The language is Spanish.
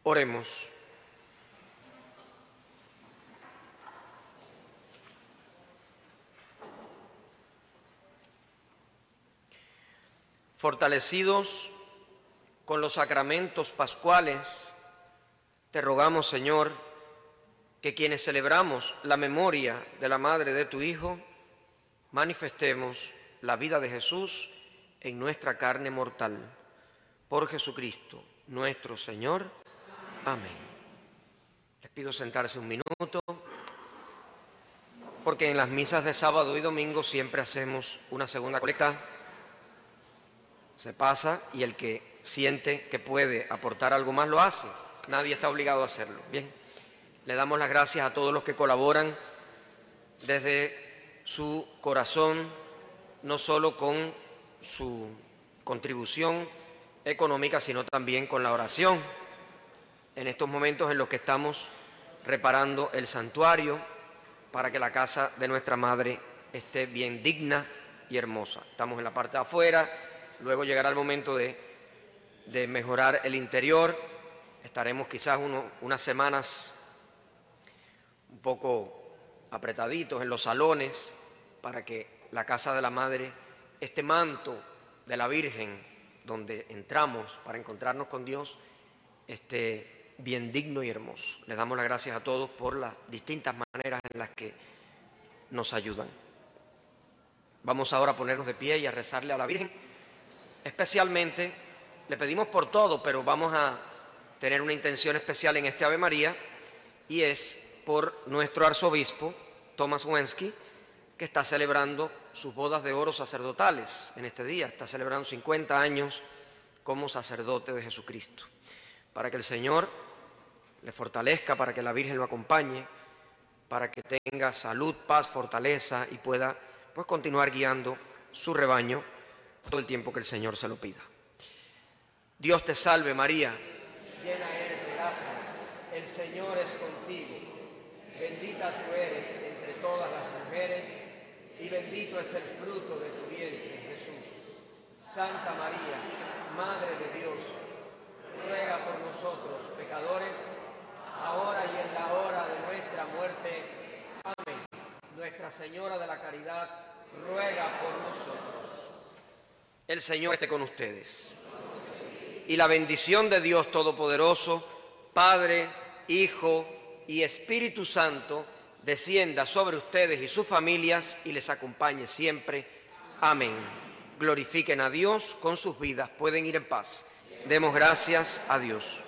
Oremos. Fortalecidos con los sacramentos pascuales, te rogamos, Señor, que quienes celebramos la memoria de la madre de tu Hijo, manifestemos la vida de Jesús en nuestra carne mortal. Por Jesucristo, nuestro Señor. Amén. Les pido sentarse un minuto, porque en las misas de sábado y domingo siempre hacemos una segunda colecta. Se pasa y el que siente que puede aportar algo más lo hace. Nadie está obligado a hacerlo. Bien, le damos las gracias a todos los que colaboran desde su corazón, no solo con su contribución económica, sino también con la oración. En estos momentos en los que estamos reparando el santuario para que la casa de nuestra madre esté bien digna y hermosa. Estamos en la parte de afuera. Luego llegará el momento de mejorar el interior. Estaremos quizás unas semanas un poco apretaditos en los salones para que la casa de la madre, este manto de la Virgen donde entramos para encontrarnos con Dios, esté bien digno y hermoso. Les damos las gracias a todos por las distintas maneras en las que nos ayudan. Vamos ahora a ponernos de pie y a rezarle a la Virgen. Especialmente, le pedimos por todo, pero vamos a tener una intención especial en este Ave María, y es por nuestro arzobispo, Thomas Wensky, que está celebrando sus bodas de oro sacerdotales en este día. Está celebrando 50 años como sacerdote de Jesucristo. Para que el Señor le fortalezca, para que la Virgen lo acompañe, para que tenga salud, paz, fortaleza y pueda continuar guiando su rebaño todo el tiempo que el Señor se lo pida. Dios te salve María, llena eres de gracia, el Señor es contigo, bendita tú eres entre todas las mujeres y bendito es el fruto de tu vientre, Jesús. Santa María, Madre de Dios, ruega por nosotros pecadores, ahora y en la hora de nuestra muerte. Amén. Nuestra Señora de la Caridad, ruega por nosotros. El Señor esté con ustedes. Y la bendición de Dios Todopoderoso, Padre, Hijo y Espíritu Santo, descienda sobre ustedes y sus familias y les acompañe siempre. Amén. Glorifiquen a Dios con sus vidas. Pueden ir en paz. Demos gracias a Dios.